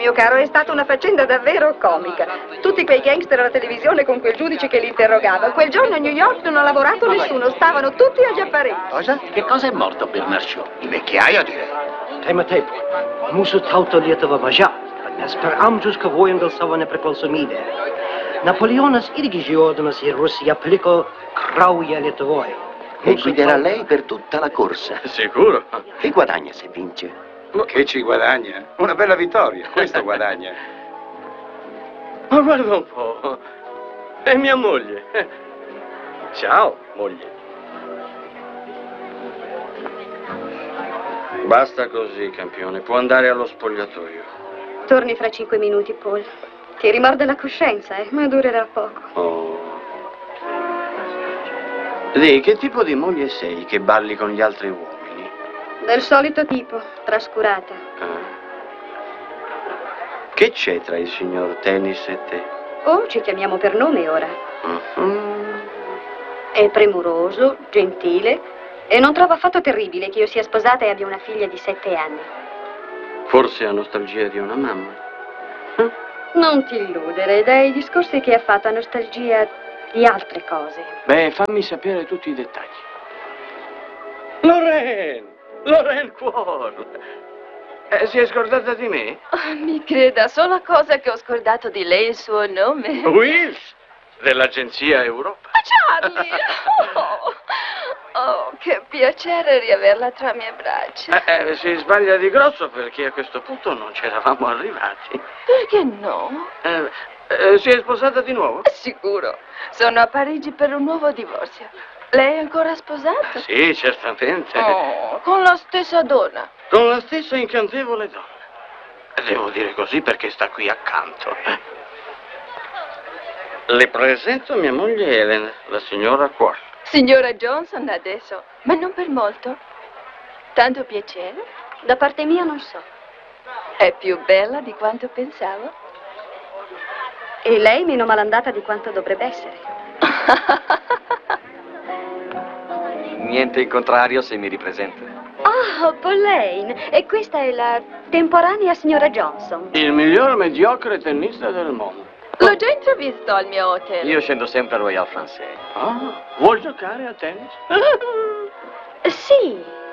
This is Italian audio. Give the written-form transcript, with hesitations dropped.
mio caro, è stata una faccenda davvero comica. Tutti quei gangster alla televisione con quel giudice che li interrogava. Quel giorno a New York non ha lavorato nessuno, stavano tutti agli apparecchi. Cosa? Che cosa è morto Bernard Shaw? Il vecchiaio, direi. Tema tempo. Musu tauta Lietuva važia. Nes per amžius kovojant dėl savo nepriklausomybę. Napoleonas irgi žiodamas į Rusiją paliko kraują Lietuvoje. E guiderà lei per tutta la corsa. Sicuro? Che guadagna se vince? Che ci guadagna? Una bella vittoria, questo guadagna. Ma guarda un po', è mia moglie. Ciao, moglie. Basta così, campione, può andare allo spogliatoio. Torni fra 5 minuti, Paul. Ti rimorde la coscienza, ma durerà poco. Oh. Di che tipo di moglie sei che balli con gli altri uomini? Del solito tipo, trascurata. Che c'è tra il signor Tennis e te? Oh, ci chiamiamo per nome ora. È premuroso, gentile e non trova affatto terribile che io sia sposata e abbia una figlia di 7 anni. Forse ha nostalgia di una mamma. Non ti illudere, dai discorsi che ha fatto ha nostalgia di altre cose. Beh, fammi sapere tutti i dettagli. Lorraine Cuor! Si è scordata di me? Oh, mi creda, sola cosa che ho scordato di lei il suo nome. Wills, dell'agenzia Europa. Charlie! Oh, che piacere riaverla tra le mie braccia. Si sbaglia di grosso perché a questo punto non c'eravamo arrivati. Perché no? Si è sposata di nuovo? Sicuro. Sono a Parigi per un nuovo divorzio. Lei è ancora sposato? Sì, certamente. Oh, con la stessa donna. Con la stessa incantevole donna. Devo dire così perché sta qui accanto. Le presento mia moglie Elena, la signora Cuor. Signora Johnson adesso, ma non per molto. Tanto piacere. Da parte mia non so. È più bella di quanto pensavo. E lei meno malandata di quanto dovrebbe essere. Niente in contrario se mi ripresenta. Oh, Pauline, e questa è la temporanea signora Johnson. Il miglior mediocre tennista del mondo. L'ho già intravisto al mio hotel. Io scendo sempre al Royal Français. Ah, vuol giocare a tennis? Sì,